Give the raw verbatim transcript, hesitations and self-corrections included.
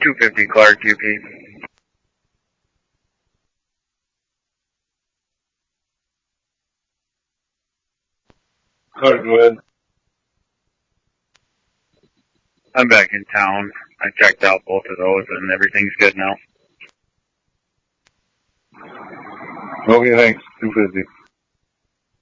two fifty Clark, U P. Clark, go ahead. I'm back in town. I checked out both of those, and everything's good now. Okay, thanks. two fifty.